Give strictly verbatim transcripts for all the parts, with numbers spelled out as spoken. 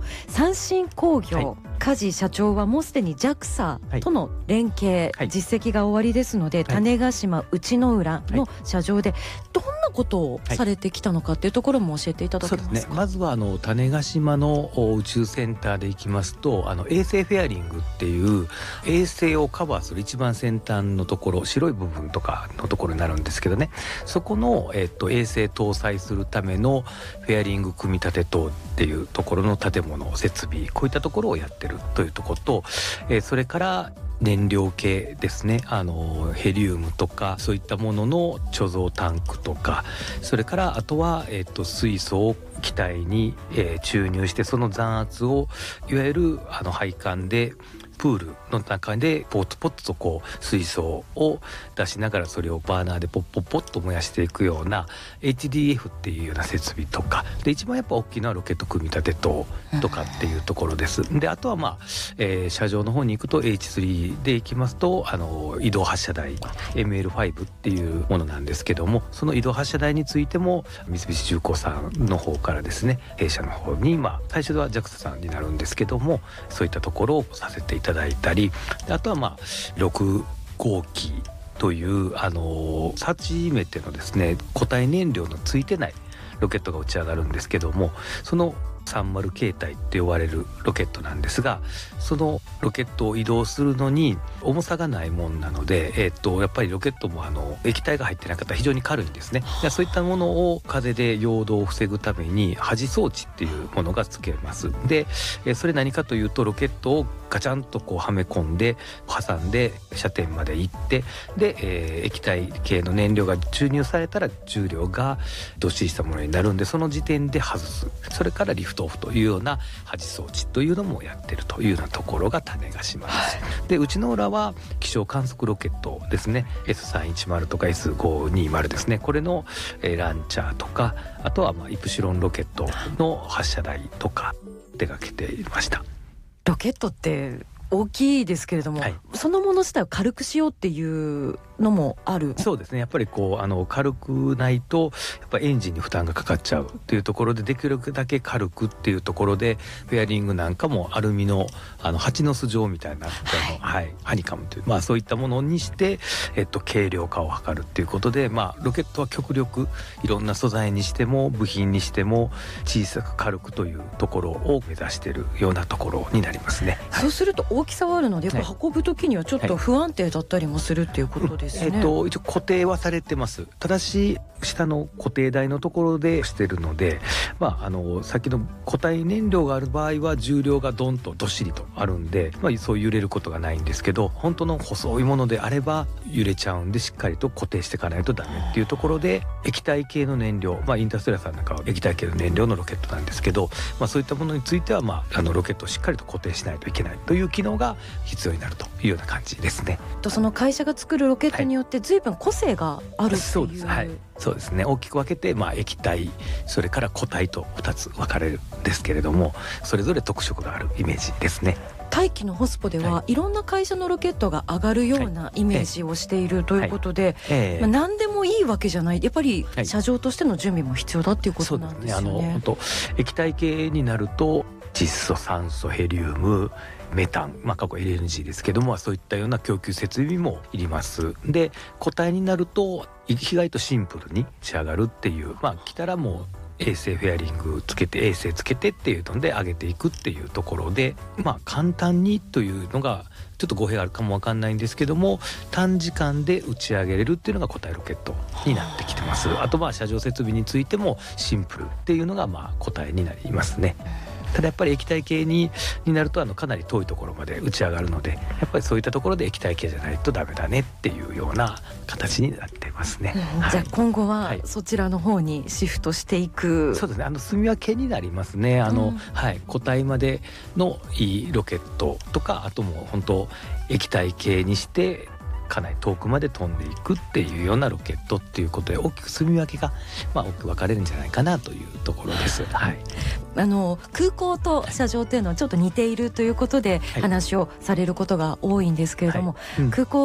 も三新工業、 はい、 梶社長はもうすでに ジャクサ との連携、はい、実績が終わりですので、はい、種子島内之浦の社上でどんなことをされてきたのかっていうところも教えていただけますか。 そうですね、まずはあの種子島の宇宙センターでいきますと、あの衛星フェアリングっていう衛星をカバーする一番先端のところ、白い部分とかのところになるんですけどね、そこの、えっと、衛星搭載するためのフェアリング組み立て棟っていうところの建物設備、こういったところをやってるというところと、えー、それから燃料系ですね、あのヘリウムとかそういったものの貯蔵タンクとか、それからあとは、えー、と水素を気体に、えー、注入して、その残圧をいわゆるあの配管でプールの中でポツポツとこう水素を出しながら、それをバーナーでポッポッポッと燃やしていくような エイチディーエフ っていうような設備とかで、一番やっぱ大きなロケット組み立て棟とかっていうところです。であとはまあ、えー、射場の方に行くと エイチスリー で行きますと、あの移動発射台 エムエルファイブ っていうものなんですけども、その移動発射台についても三菱重工さんの方からですね、弊社の方に、まあ、最初は ジャクサ さんになるんですけども、そういったところをさせていただいたり、あとはまあろく号機というあの初めてのですね、固体燃料のついてないロケットが打ち上がるんですけども、そのさんじゅう形態って呼ばれるロケットなんですが、そのロケットを移動するのに重さがないもんなので、えー、っとやっぱりロケットもあの液体が入ってなかったら非常に軽いんですね。そういったものを風で陽動を防ぐために端装置っていうものがつけます。でそれ何かというと、ロケットをガチャンとこうはめ込んで挟んで射点まで行って、で、えー、液体系の燃料が注入されたら重量がどっしりしたものになるんで、その時点で外す、それからリフトオフというような端装置というのもやってるというようなところが種子島です。はい、で内之浦は気象観測ロケットですね、 エスさんいちまる とか エスごひゃくにじゅう ですね、これの、えー、ランチャーとか、あとはまあイプシロンロケットの発射台とか手掛けていました。 ロケットって大きいですけれども、はい、そのもの自体を軽くしようっていうのもある。 そうですね、やっぱりこうあの軽くないとやっぱエンジンに負担がかかっちゃうっていうところで、できるだけ軽くっていうところで、フェアリングなんかもアルミのあの蜂の巣状みたいな、はいはい、ハニカムという、まあ、そういったものにして、えっと、軽量化を図るっていうことで、まあ、ロケットは極力いろんな素材にしても部品にしても小さく軽くというところを目指しているようなところになりますね。 はい、そうすると大きさはあるので、やっぱ運ぶ時にはちょっと不安定だったりもするっていうことですね。 えっと、一応固定はされてます。ただし下の固定台のところでしてるので、まあ、あの先の固体燃料がある場合は重量がドンとどっしりとあるんで、まあ、そう揺れることがないんですけど、本当の細いものであれば揺れちゃうんで、しっかりと固定していかないとダメっていうところで、液体系の燃料、まあ、インターステラーさんなんかは液体系の燃料のロケットなんですけど、まあ、そういったものについては、まあ、あのロケットをしっかりと固定しないといけないという機能が必要になるというような感じですね。 とその会社が作るロケットによって随分個性があるっていう、はい、 そうです、はい、そうですね、大きく分けて、まあ、液体それから固体とふたつ分かれるんですけれども、それぞれ特色があるイメージですね。 大気のホスポでは、はい、いろんな会社のロケットが上がるようなイメージをしているということで、はいえーまあ、何でもいいわけじゃない、やっぱり車上としての準備も必要だっていうことなんですよね。 そうですね、あの本当液体系になると窒素、酸素、ヘリウム、メタン、まあ、過去 エルエヌジー ですけども、そういったような供給設備もいります。で固体になると意外とシンプルに仕上がるっていう、まあ来たらもう衛星フェアリングつけて衛星つけてっていうので上げていくっていうところで、まあ簡単にというのがちょっと語弊があるかもわかんないんですけども、短時間で打ち上げれるっていうのが固体ロケットになってきてます。あとまあ射場設備についてもシンプルっていうのがまあ固体になりますね。ただやっぱり液体系にになるとあのかなり遠いところまで打ち上がるので、やっぱりそういったところで液体系じゃないとダメだねっていうような形になってますね。 うんはい、じゃあ今後はそちらの方にシフトしていく、はい、 そうですね、あの住み分けになりますね。あの、うんはい、固体までのいいロケットとか、あともう本当液体系にしてかなり遠くまで飛んでいくっていうようなロケットっていうことで、大きく住み分けが、まあ、大きく分かれるんじゃないかなというところです。はい、 あの空港と射場というのはちょっと似ているということで話をされることが多いんですけれども、はいうん、空港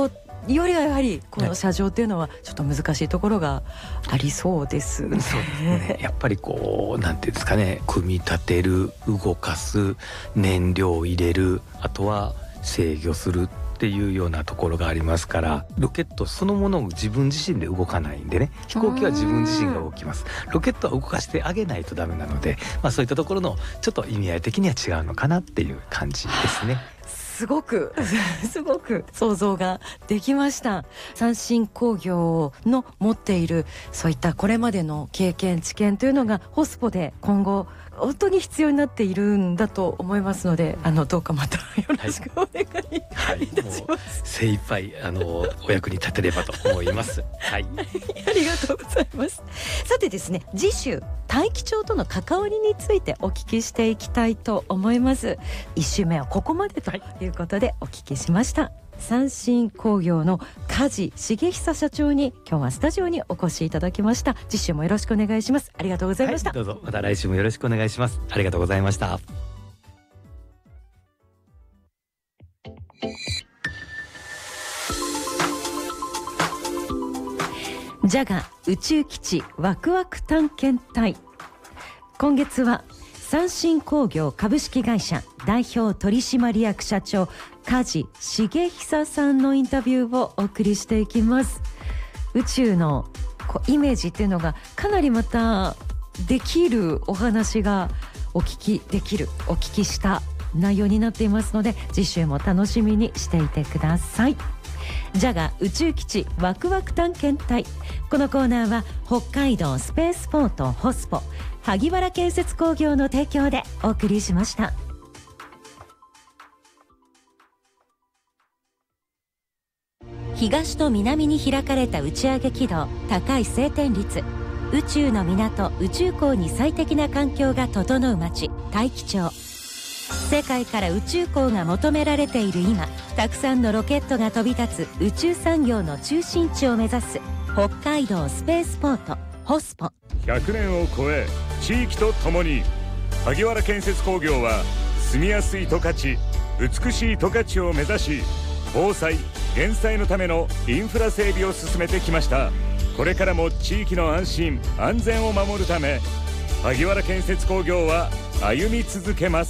よりはやはりこの車上っていうのはちょっと難しいところがありそうですね。 そうですね。やっぱりこうなんていうんですかね、組み立てる、動かす、燃料を入れる、あとは制御するっていうようなところがありますから、ロケットそのものを自分自身で動かないんでね、飛行機は自分自身が動きます。ロケットは動かしてあげないとダメなので、まあ、そういったところのちょっと意味合い的には違うのかなっていう感じですね。 すごくすごく想像ができました。三振工業の持っているそういったこれまでの経験知見というのがホスポで今後本当に必要になっているんだと思いますので、あのどうかまたよろしくお願いいたします。はいはい、もう精一杯あのお役に立てればと思います。はい、 ありがとうございます。さてですね、次週大気町との関わりについてお聞きしていきたいと思います。一週目はここまでということでお聞きしました。はい、三振工業の梶重久社長に今日はスタジオにお越しいただきました。次週もよろしくお願いします。ありがとうございました。 はい、どうぞまた来週もよろしくお願いします。ありがとうございました。 ジャガ宇宙基地ワクワク探検隊。今月は三振工業株式会社代表取締役社長梶重久さんのインタビューをお送りしていきます。宇宙のこうイメージっていうのがかなりまたできるお話がお聞きできるお聞きした内容になっていますので、次週も楽しみにしていてください。ジャガ宇宙基地ワクワク探検隊。このコーナーは北海道スペースポートホスポ萩原建設工業の提供でお送りしました。東と南に開かれた打ち上げ軌道、高い晴天率、宇宙の港宇宙港に最適な環境が整う街大気町。世界から宇宙港が求められている今、たくさんのロケットが飛び立つ宇宙産業の中心地を目指す北海道スペースポートホスポ。 ひゃくねんを超え地域とともに、萩原建設工業は住みやすい十勝、美しい十勝を目指し、防災・減災のためのインフラ整備を進めてきました。これからも地域の安心安全を守るため、萩原建設工業は歩み続けます。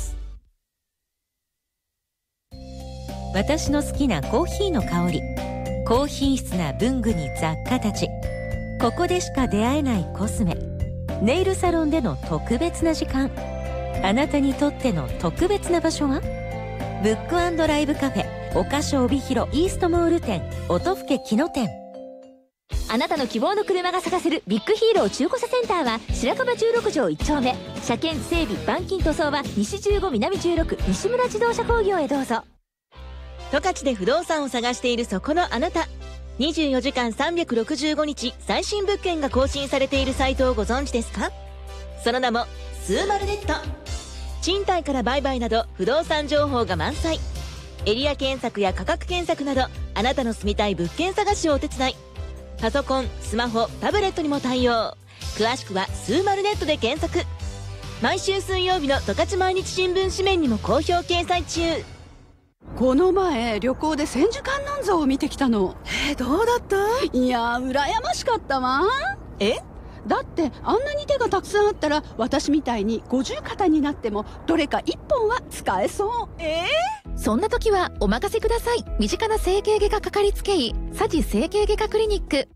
私の好きなコーヒーの香り、高品質な文具に雑貨たち、ここでしか出会えないコスメ、ネイルサロンでの特別な時間。あなたにとっての特別な場所はブック&ライブカフェ岡所帯広イーストモール店音更木野店。 あなたの希望の車が探せるビッグヒーロー中古車センターは白樺じゅうろく条いち丁目。車検整備板金塗装は西じゅうご南じゅうろく西村自動車工業へどうぞ。 十勝で不動産を探しているそこのあなた、にじゅうよじかんさんびゃくろくじゅうごにち最新物件が更新されているサイトをご存知ですか？その名もスーマルネット。賃貸から売買など不動産情報が満載。エリア検索や価格検索など、あなたの住みたい物件探しをお手伝い。パソコン、スマホ、タブレットにも対応。詳しくはスーマルネットで検索。毎週水曜日の十勝毎日新聞紙面にも好評掲載中。 この前旅行で千手観音像を見てきたの。 えー、どうだった？ いやー、羨ましかったわ。 え？ だってあんなに手がたくさんあったら、私みたいに五十肩になってもどれか一本は使えそう。 えー、そんな時はお任せください。身近な整形外科かかりつけ医、佐治整形外科クリニック。